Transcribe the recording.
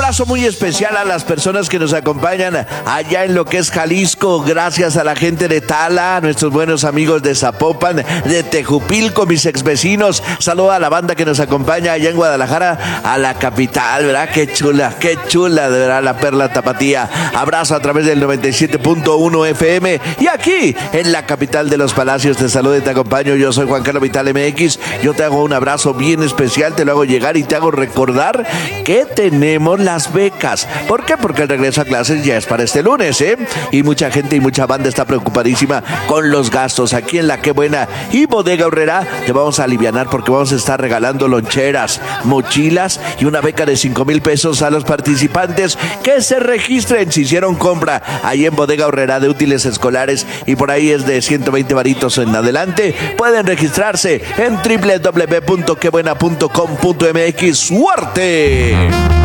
abrazo muy especial a las personas que nos acompañan allá en lo que es Jalisco. Gracias a la gente de Tala, a nuestros buenos amigos de Zapopan, de Tejupilco, mis exvecinos. Saludo a la banda que nos acompaña allá en Guadalajara, a la capital, ¿verdad? Qué chula, de verdad, la perla tapatía. Abrazo a través del 97.1 FM. Y aquí, en la capital de los Palacios, te saludo y te acompaño. Yo soy Juan Carlos Vital MX. Yo te hago un abrazo bien especial, te lo hago llegar y te hago recordar que tenemos las becas. ¿Por qué? Porque el regreso a clases ya es para este lunes, ¿eh? Y mucha gente y mucha banda está preocupadísima con los gastos. Aquí en La Qué Buena y Bodega Aurrera te vamos a alivianar porque vamos a estar regalando loncheras, mochilas y una beca de 5,000 pesos a los participantes que se registren si hicieron compra ahí en Bodega Aurrera de útiles escolares, y por ahí es de 120 varitos en adelante. Pueden registrarse en www.quebuena.com.mx. ¡Suerte!